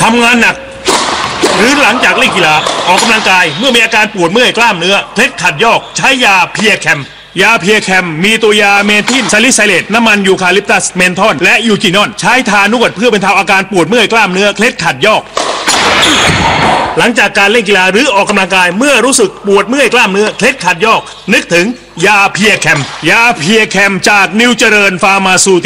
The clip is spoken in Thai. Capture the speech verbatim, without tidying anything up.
ทำงานหนักหรือหลังจากเล่นกีฬาออกกำลังกายเมื่อมีอาการปวดเมื่อยกล้ามเนื้อเคล็ดขัดยอกใช้ยาเพียแคมยาเพียแคมมีตัวยาเมทิลซาลิไซเลตน้ำมันยูคาลิปตัสเมนทอนและยูจินอนใช้ทานวดเพื่อบรรเทาอาการปวดเมื่อยกล้ามเนื้อเคล็ดขัดยอกหลังจากการเล่นกีฬาหรือออกกำลังกายเมื่อรู้สึกปวดเมื่อยกล้ามเนื้อเคล็ดขัดยอกนึกถึงยาเพียแคมยาเพียแคมจากนิวเจริญฟาร์มาซู